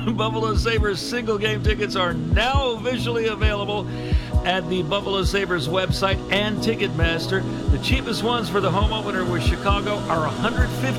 Buffalo Sabres single game tickets are now officially available at the Buffalo Sabres website and Ticketmaster. The cheapest ones for the home opener with Chicago are $150